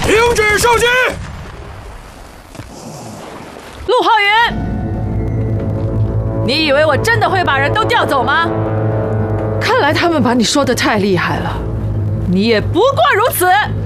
停止射击！ 陆浩云，你以为我真的会把人都调走吗？看来他们把你说的太厉害了，你也不过如此。